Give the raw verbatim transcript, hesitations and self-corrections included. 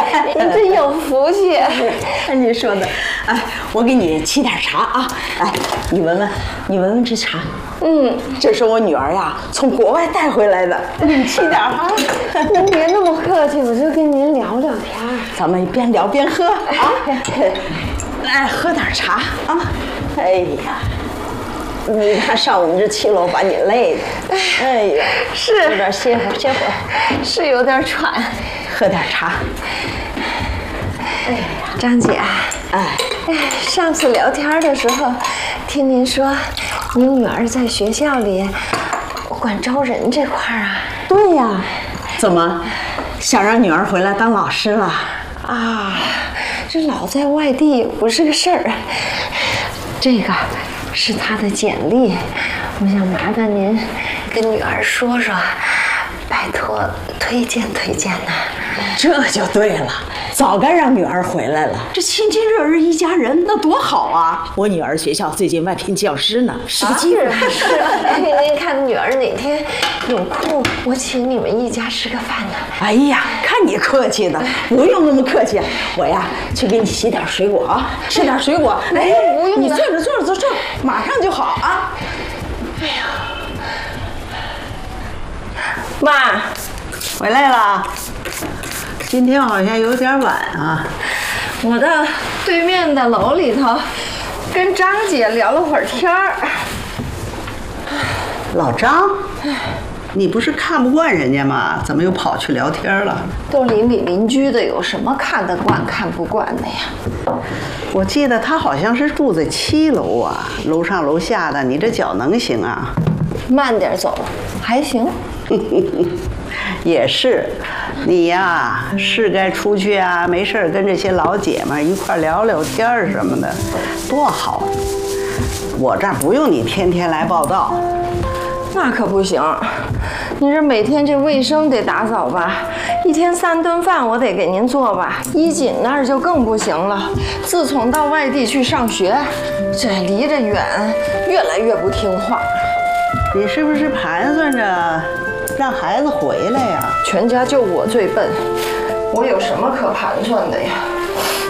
您真有福气。 按你说的，哎，我给你沏点茶啊。哎，你闻闻，你闻闻这茶。嗯，这是我女儿呀从国外带回来的，你沏点啊。 您别那么客气，我就跟您聊聊天。 咱们边聊边喝啊。来，喝点茶啊。哎呀。你看上我们这七楼把你累的，哎呀， 是有点歇会儿，歇会儿， 是有点喘， 喝点茶。 哎呀，张姐， 哎， 哎，上次聊天的时候，听您说，您女儿在学校里管招人这块儿啊？ 对呀，怎么想让女儿回来当老师了？ 啊，这老在外地不是个事儿，这个。是他的简历，我想麻烦您跟女儿说说，拜托推荐推荐呐。 这就对了，早该让女儿回来了。这亲亲热热一家人，那多好啊！我女儿学校最近外聘教师呢，是个机会。 啊、是是，您看女儿哪天有空，我请你们一家吃个饭呢。 哎呀，看你客气的，不用那么客气。我呀，去给你洗点水果啊，吃点水果。 哎，不用你坐着坐着坐着，马上就好啊。 哎呀，妈， 回来了。今天好像有点晚啊。 我到对面的楼里头，跟张姐聊了会儿天儿。 老张，你不是看不惯人家吗？怎么又跑去聊天了？ 都邻里邻居的，有什么看得惯看不惯的呀？ 我记得他好像是住在七楼啊，楼上楼下的，你这脚能行啊？ 慢点走，还行。 也是，你呀是该出去啊，没事跟这些老姐们一块聊聊天什么的，多好。我这儿不用你天天来报道。 那可不行，你这每天这卫生得打扫吧，一天三顿饭我得给您做吧。衣锦那儿就更不行了，自从到外地去上学，这离着远，越来越不听话。 你是不是盘算着让孩子回来呀？ 全家就我最笨，我有什么可盘算的呀？